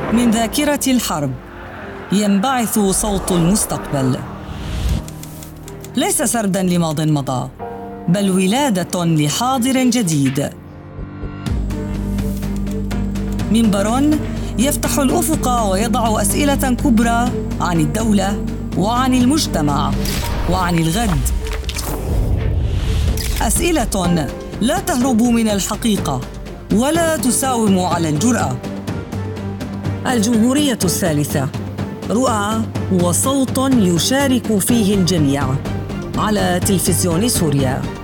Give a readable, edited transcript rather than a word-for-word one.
من ذاكرة الحرب ينبعث صوت المستقبل، ليس سرداً لماضٍ مضى، بل ولادة لحاضر جديد. منبر يفتح الأفق ويضع أسئلة كبرى عن الدولة وعن المجتمع وعن الغد. أسئلة لا تهرب من الحقيقة ولا تساوم على الجرأة. الجمهورية الثالثة، رؤى وصوت يشارك فيه الجميع، على تلفزيون سوريا.